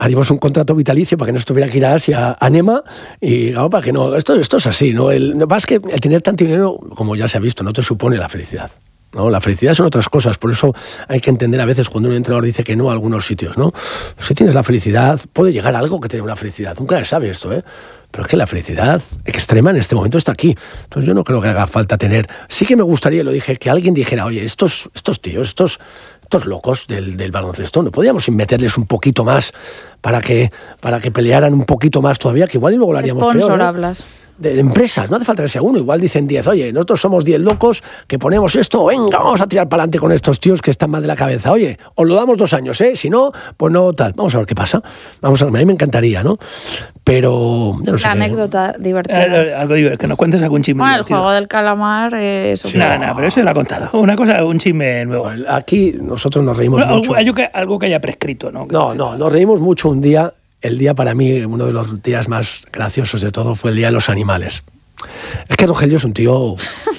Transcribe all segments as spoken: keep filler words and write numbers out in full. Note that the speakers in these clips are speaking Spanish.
haríamos un contrato vitalicio para que no estuviera que ir a Asia, a Nema, y claro, para que no, esto, esto es así, ¿no? El, lo más que el tener tanto dinero, como ya se ha visto, no te supone la felicidad, ¿no? La felicidad son otras cosas, por eso hay que entender a veces cuando un entrenador dice que no a algunos sitios, ¿no? Si tienes la felicidad, puede llegar algo que te dé una felicidad, nunca se sabe esto, ¿eh? Pero es que la felicidad extrema en este momento está aquí. Entonces yo no creo que haga falta tener... Sí que me gustaría, lo dije, que alguien dijera, oye, estos, estos tíos, estos... estos locos del, del baloncesto, ¿no podríamos meterles un poquito más para que, para que pelearan un poquito más todavía? Que igual y luego lo haríamos Sponsor peor, ¿no? hablas. De empresas, no hace falta que sea uno, igual dicen diez, oye, nosotros somos diez locos que ponemos esto, venga, vamos a tirar para adelante con estos tíos que están mal de la cabeza, oye, os lo damos dos años, ¿eh? Si no, pues no tal, vamos a ver qué pasa, vamos a ver, a mí me encantaría, ¿no? Pero... No sé la qué... anécdota divertida. Eh, algo divertido, que nos cuentes algún chisme Bueno, el divertido. juego del calamar, eh, eso. Sí, no, no, pero eso lo ha contado, una cosa, un chisme nuevo. Aquí nosotros nos reímos Bueno, mucho. algo, que, algo que haya prescrito, ¿no? No, no, nos reímos mucho un día, el día para mí, uno de los días más graciosos de todo fue el Día de los Animales. Es que Rogelio es un tío,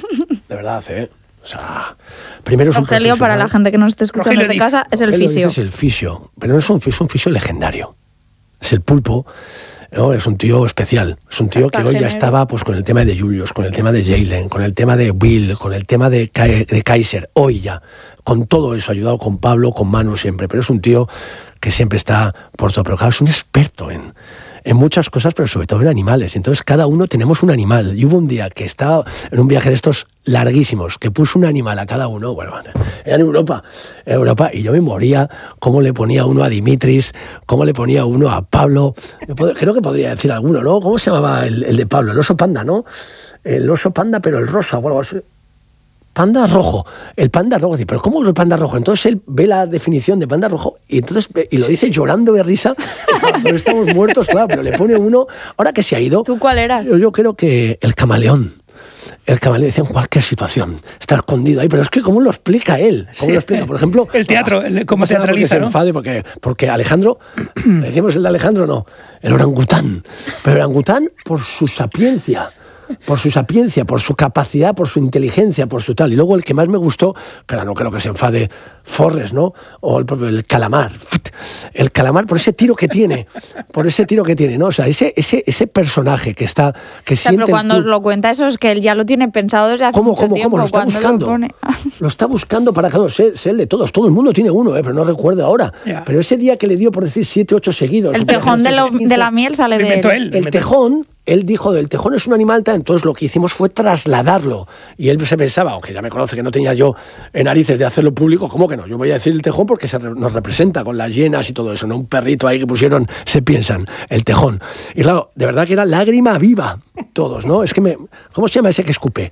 de verdad, ¿eh? O sea, primero es un Rogelio, para la gente que nos esté escuchando Rogelio desde dice- casa, es el Rogelio fisio. dice, es el fisio, pero no es un fisio, es un fisio legendario. Es el pulpo, ¿no? Es un tío especial. Es un tío que hoy ya Cartagenero. estaba pues, con el tema de Julius, con el tema de Jalen, con el tema de Will, con el tema de, Ka- de Kaiser, hoy ya. Con todo eso, ayudado con Pablo, con Manu siempre. Pero es un tío que siempre está por todo. Pero claro, es un experto en, en muchas cosas, pero sobre todo en animales. Entonces, cada uno tenemos un animal. Y hubo un día que estaba en un viaje de estos larguísimos, que puso un animal a cada uno, bueno, era en Europa, en Europa, y yo me moría cómo le ponía uno a Dimitris, cómo le ponía uno a Pablo. Yo puedo- creo que podría decir alguno, ¿no? ¿Cómo se llamaba el, el de Pablo? El oso panda, ¿no? El oso panda, pero el rosa, bueno, así. Panda rojo, el panda rojo, dice, pero ¿cómo es el panda rojo? Entonces él ve la definición de panda rojo y entonces ve- y lo dice llorando de risa, todos estamos muertos, claro, pero le pone uno, ahora que se ha ido, ¿Tú cuál eras? yo, yo creo que el camaleón. El camaleón dice en cualquier situación, está escondido ahí, pero es que ¿cómo lo explica él? ¿Cómo Sí. lo explica? Por ejemplo... El teatro, el- cómo se llama porque teatraliza, se ¿no? enfade, porque, porque Alejandro, ¿le decimos el de Alejandro? No, el orangután. Pero el orangután por su sapiencia, por su sapiencia, por su capacidad, por su inteligencia, por su tal. Y luego el que más me gustó, claro, no creo que se enfade Forrest, ¿no? O el propio el calamar. El calamar por ese tiro que tiene, por ese tiro que tiene, ¿no? O sea, ese, ese, ese personaje que está, que O sea, siente pero el cuando club. os lo cuenta eso es que él ya lo tiene pensado desde hace ¿Cómo, mucho cómo, tiempo. cómo? Lo está cuando buscando. Lo, pone. Lo está buscando para cada sé, sé el de todos. Todo el mundo tiene uno, ¿eh? Pero no recuerdo ahora. Ya. Pero ese día que le dio por decir siete, ocho seguidos. El tejón de, lo- de la miel sale Lo de inventó él. él. lo El inventó. tejón, él dijo, el tejón es un animal, tal, entonces lo que hicimos fue trasladarlo. Y él se pensaba, aunque ya me conoce que no tenía yo en narices de hacerlo público, ¿cómo que no? Yo voy a decir el tejón porque se re- nos representa con las hienas y todo eso, ¿no? Un perrito ahí que pusieron, se piensan, el tejón. Y claro, de verdad que era lágrima viva, todos, ¿no? Es que me... ¿Cómo se llama ese que escupe?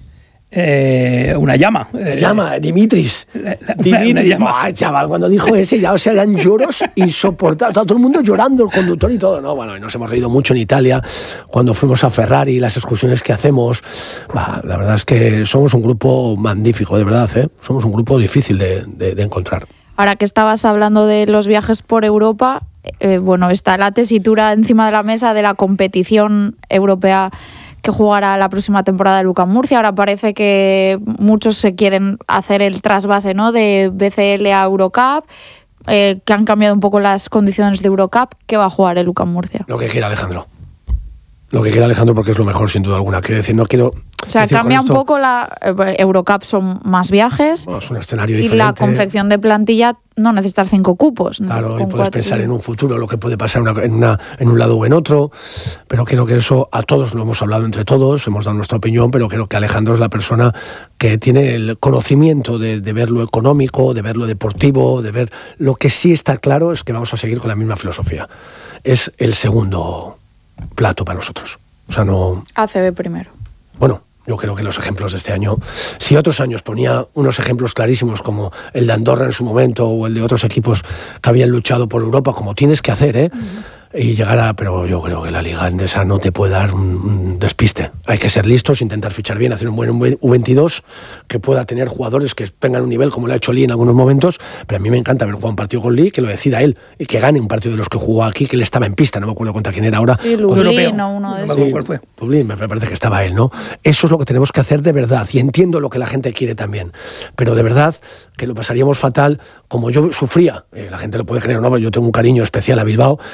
Eh, una llama. Eh, Llama, Dimitris. la- una- Dimitris. una llama. Buah, chaval, cuando dijo ese, ya, o sea, eran lloros insoportables. Todo el mundo llorando, el conductor y todo. No, bueno, y nos hemos reído mucho en Italia cuando fuimos a Ferrari, las excursiones que hacemos. Bah, la verdad es que somos un grupo magnífico, de verdad, ¿eh? Somos un grupo difícil de, de- de encontrar. Ahora que estabas hablando de los viajes por Europa, eh, bueno, está la tesitura encima de la mesa de la competición europea que jugará la próxima temporada de Luca Murcia. Ahora parece que muchos se quieren hacer el trasvase, ¿no?, de B C L a Eurocup, eh, que han cambiado un poco las condiciones de Eurocup. ¿Qué va a jugar el Luca Murcia? Lo que quiera Alejandro. Lo que quiera Alejandro porque es lo mejor, sin duda alguna. Quiero decir, no quiero... O sea, decir con cambia un esto- poco la... eh, Eurocup son más viajes Bueno, es un escenario y diferente. la confección de plantilla no necesitas cinco cupos. Claro, necesitas y con puedes cuatro. pensar en un futuro, lo que puede pasar en, una- en, una- en un lado o en otro, pero creo que eso a todos lo hemos hablado entre todos, hemos dado nuestra opinión, pero creo que Alejandro es la persona que tiene el conocimiento de, de ver lo económico, de ver lo deportivo, de ver... Lo que sí está claro es que vamos a seguir con la misma filosofía. Es el segundo plato para nosotros. O sea, no... A C B primero. Bueno, yo creo que los ejemplos de este año, si otros años ponía unos ejemplos clarísimos como el de Andorra en su momento o el de otros equipos que habían luchado por Europa, como tienes que hacer, ¿eh? Uh-huh. y llegar a... Pero yo creo que la Liga Endesa no te puede dar un, un despiste. Hay que ser listos, intentar fichar bien, hacer un buen U veintidós que pueda tener jugadores que tengan un nivel como lo ha hecho Lee en algunos momentos, pero a mí me encanta ver jugar un partido con Lee, que lo decida él y que gane un partido de los que jugó aquí, que él estaba en pista, no me acuerdo contra quién era ahora. Sí, Lublin o uno de esos. Sí, ¿cuál fue? Lublin, me parece que estaba él, ¿no? Eso es lo que tenemos que hacer de verdad, y entiendo lo que la gente quiere también, pero de verdad que lo pasaríamos fatal, como yo sufría, eh, la gente lo puede creer o no, pero yo tengo un cariño especial a Bilbao,